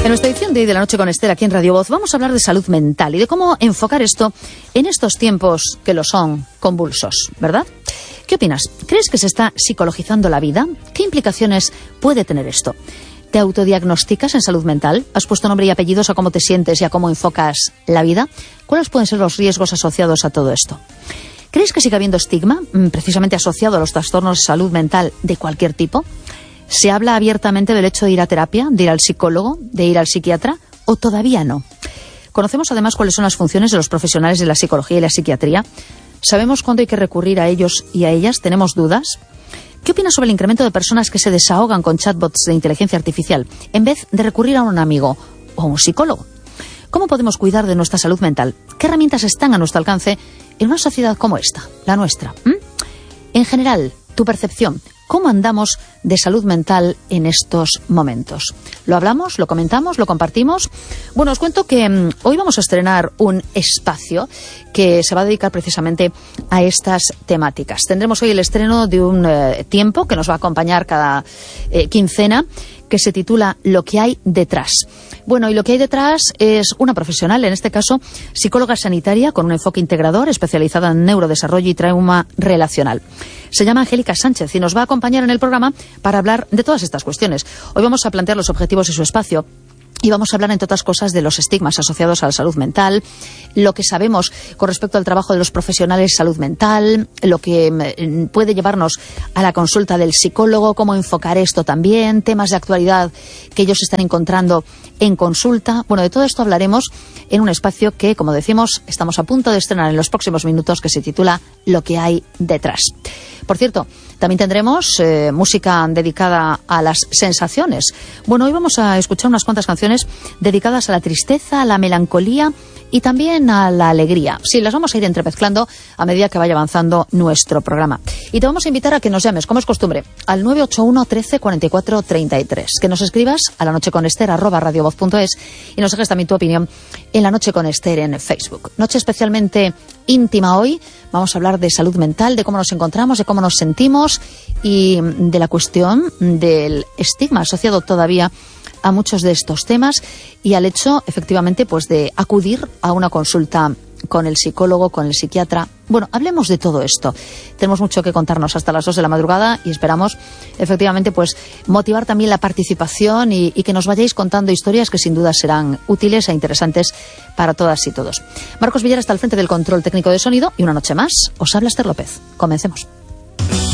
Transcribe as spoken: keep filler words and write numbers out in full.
En nuestra edición de hoy de La Noche con Esther aquí en Radio Voz vamos a hablar de salud mental y de cómo enfocar esto en estos tiempos que lo son convulsos, ¿verdad? ¿Qué opinas? ¿Crees que se está psicologizando la vida? ¿Qué implicaciones puede tener esto? ¿Te autodiagnosticas en salud mental? ¿Has puesto nombre y apellidos a cómo te sientes y a cómo enfocas la vida? ¿Cuáles pueden ser los riesgos asociados a todo esto? ¿Crees que sigue habiendo estigma, precisamente asociado a los trastornos de salud mental de cualquier tipo? ¿Se habla abiertamente del hecho de ir a terapia, de ir al psicólogo, de ir al psiquiatra, o todavía no? Conocemos además cuáles son las funciones de los profesionales de la psicología y la psiquiatría. ¿Sabemos cuándo hay que recurrir a ellos y a ellas? ¿Tenemos dudas? ¿Qué opinas sobre el incremento de personas que se desahogan con chatbots de inteligencia artificial en vez de recurrir a un amigo o a un psicólogo? ¿Cómo podemos cuidar de nuestra salud mental? ¿Qué herramientas están a nuestro alcance en una sociedad como esta, la nuestra? ¿Mm? En general, tu percepción. ¿Cómo andamos de salud mental en estos momentos? ¿Lo hablamos? ¿Lo comentamos? ¿Lo compartimos? Bueno, os cuento que um, hoy vamos a estrenar un espacio que se va a dedicar precisamente a estas temáticas. Tendremos hoy el estreno de un eh, tiempo que nos va a acompañar cada eh, quincena, que se titula Lo que hay detrás. Bueno, y lo que hay detrás es una profesional, en este caso psicóloga sanitaria con un enfoque integrador, especializada en neurodesarrollo y trauma relacional. Se llama Angélica Sánchez y nos va a acompañar en el programa para hablar de todas estas cuestiones. Hoy vamos a plantear los objetivos de su espacio. Y vamos a hablar, entre otras cosas, de los estigmas asociados a la salud mental, lo que sabemos con respecto al trabajo de los profesionales de salud mental, lo que puede llevarnos a la consulta del psicólogo, cómo enfocar esto también, temas de actualidad que ellos están encontrando en consulta. Bueno, de todo esto hablaremos en un espacio que, como decimos, estamos a punto de estrenar en los próximos minutos, que se titula Lo que hay detrás. Por cierto, también tendremos eh, música dedicada a las sensaciones. Bueno, hoy vamos a escuchar unas cuantas canciones dedicadas a la tristeza, a la melancolía y también a la alegría. Sí, las vamos a ir entremezclando a medida que vaya avanzando nuestro programa. Y te vamos a invitar a que nos llames, como es costumbre, al nueve ocho uno, trece, cuarenta y cuatro, treinta y tres. Que nos escribas a la noche con Esther arroba radiovoz punto es y nos dejes también tu opinión en La Noche con Esther en Facebook. Noche especialmente íntima hoy. Vamos a hablar de salud mental, de cómo nos encontramos, de cómo nos sentimos y de la cuestión del estigma asociado todavía a muchos de estos temas y al hecho, efectivamente, pues de acudir a una consulta con el psicólogo, con el psiquiatra. Bueno, hablemos de todo esto. Tenemos mucho que contarnos hasta las dos de la madrugada y esperamos, efectivamente, pues motivar también la participación y, y que nos vayáis contando historias que sin duda serán útiles e interesantes para todas y todos. Marcos Villar está al frente del control técnico de sonido y una noche más os habla Esther López. Comencemos.